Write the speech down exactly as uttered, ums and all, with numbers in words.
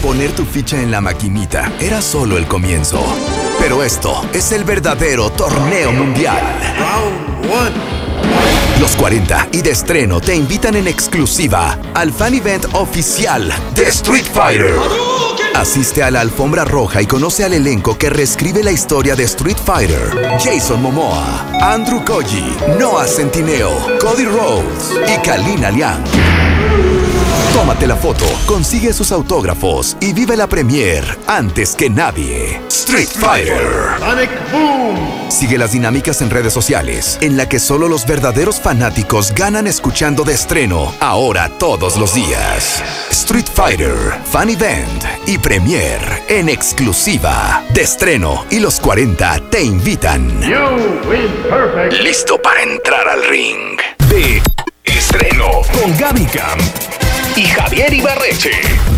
Poner tu ficha en la maquinita era solo el comienzo. Pero esto es el verdadero torneo mundial. Round one. Los cuarenta y de estreno te invitan en exclusiva al fan event oficial de Street Fighter. Asiste a la alfombra roja y conoce al elenco que reescribe la historia de Street Fighter. Jason Momoa, Andrew Koji, Noah Centineo, Cody Rhodes y Kalina Liang. Tómate la foto, consigue sus autógrafos y vive la premiere antes que nadie. Street Fighter. Sonic Boom. Sigue las dinámicas en redes sociales, en la que solo los verdaderos fanáticos ganan escuchando de estreno, ahora todos los días. Street Fighter, Fan Event y Premiere en exclusiva. De estreno y los cuarenta te invitan. You win perfect. Listo para entrar al ring. De estreno con Gaby Camp y Javier Ibarreche.